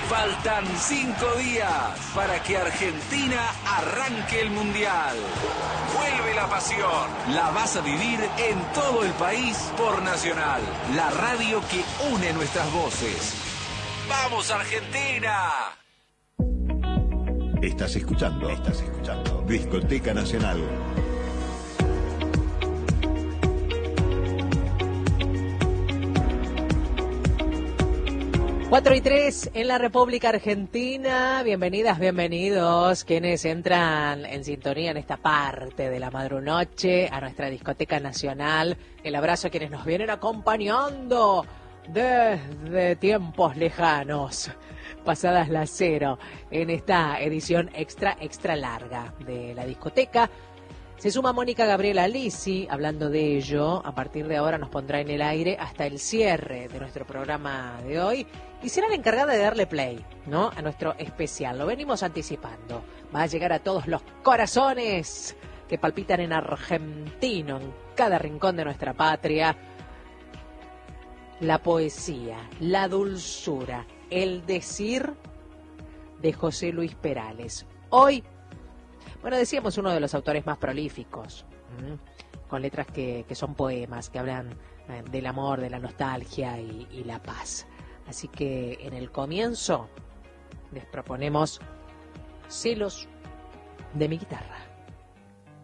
Faltan 5 días para que Argentina arranque el Mundial. Vuelve la pasión. La vas a vivir en todo el país por Nacional, la radio que une nuestras voces. ¡Vamos, Argentina! Estás escuchando Discoteca Nacional. Cuatro y 3 en la República Argentina. Bienvenidas, bienvenidos quienes entran en sintonía en esta parte de la madrunoche a nuestra Discoteca Nacional. El abrazo a quienes nos vienen acompañando desde tiempos lejanos, pasadas las 0, en esta edición extra larga de la discoteca. Se suma Mónica Gabriela Lisi, hablando de ello, a partir de ahora nos pondrá en el aire hasta el cierre de nuestro programa de hoy y será la encargada de darle play, ¿no?, a nuestro especial. Lo venimos anticipando. Va a llegar a todos los corazones que palpitan en argentino, en cada rincón de nuestra patria. La poesía, la dulzura, el decir de José Luis Perales. Hoy, bueno, decíamos uno de los autores más prolíficos, con letras que son poemas, que hablan del amor, de la nostalgia y la paz. Así que en el comienzo les proponemos Celos de mi guitarra.